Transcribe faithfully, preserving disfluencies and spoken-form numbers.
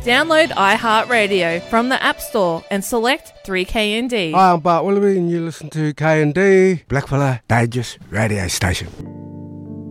Download iHeartRadio from the App Store and select three K N D. Hi, I'm Bart Willoughby and you listen to K N D, Blackfella Digest Radio Station.